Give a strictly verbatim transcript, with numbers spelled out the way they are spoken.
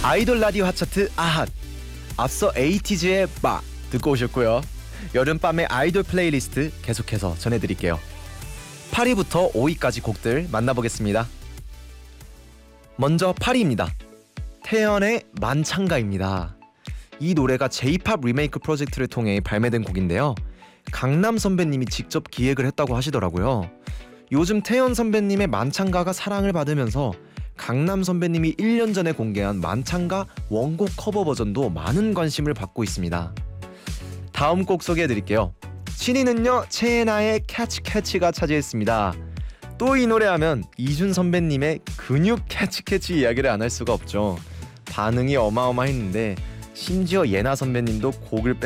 아이돌 라디오 핫차트 아핫. 앞서 에이티즈의 바 듣고 오셨고요. 여름밤의 아이돌 플레이리스트 계속해서 전해드릴게요. 팔 위부터 오 위까지 곡들 만나보겠습니다. 먼저 팔 위입니다. 태연의 만찬가입니다. 이 노래가 제이팝 리메이크 프로젝트를 통해 발매된 곡인데요. 강남 선배님이 직접 기획을 했다고 하시더라고요. 요즘 태연 선배님의 만찬가가 사랑을 받으면서 강남 선배님이 일 년 전에 공개한 만찬가 원곡 커버 버전도 많은 관심을 받고 있습니다. 다음 곡 소개해드릴게요. 칠 위는요, 채에나의 캐치 캐치가 차지했습니다. 또 이 노래하면 이준 선배님의 근육 캐치 캐치 이야기를 안 할 수가 없죠. 반응이 어마어마했는데 심지어 예나 선배님도 곡을